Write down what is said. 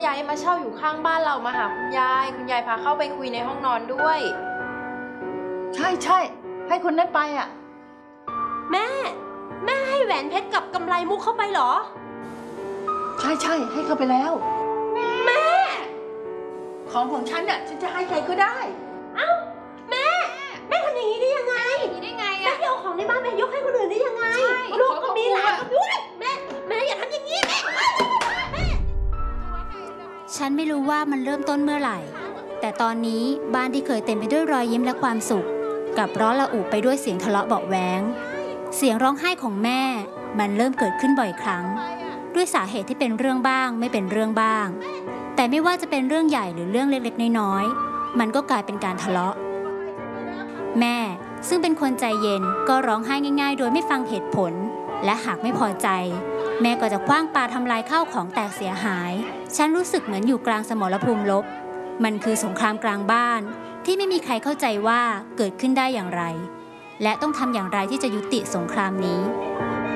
ยายมาเช่าอยู่ข้างบ้านเรามาหาคุณยายพาเข้าไปคุยในห้องนอนด้วยใช่ให้คนนั้นไปอ่ะแม่ให้แหวนเพชรกับกำไลมุกเข้าไปเหรอใช่ให้เข้าไปแล้วแม่ของฉันอ่ะฉันจะให้ใครก็ได้เอ้าแม่ทำอย่างนี้ได้ยังไงแม่เอาของในบ้านไปยกให้คนอื่นได้ยังไงลูกก็มีหลานก็ด้วยแม่อย่าทำอย่างนี้แม่ฉันไม่รู้ว่ามันเริ่มต้นเมื่อไหร่แต่ตอนนี้บ้านที่เคยเต็มไปด้วยรอยยิ้มและความสุขกลับร้อนระอุไปด้วยเสียงทะเลาะเบาะแว้งเสียงร้องไห้ของแม่มันเริ่มเกิดขึ้นบ่อยครั้งด้วยสาเหตุที่เป็นเรื่องบ้างไม่เป็นเรื่องบ้างแต่ไม่ว่าจะเป็นเรื่องใหญ่หรือเรื่องเล็กๆน้อยๆมันก็กลายเป็นการทะเลาะแม่ซึ่งเป็นคนใจเย็นก็ร้องไห้ง่ายๆโดยไม่ฟังเหตุผลและหากไม่พอใจแม่ก็จะคว้างปาทำลายข้าวของแตกเสียหายฉันรู้สึกเหมือนอยู่กลางสมรภูมิรบมันคือสงครามกลางบ้านที่ไม่มีใครเข้าใจว่าเกิดขึ้นได้อย่างไรและต้องทำอย่างไรที่จะยุติสงครามนี้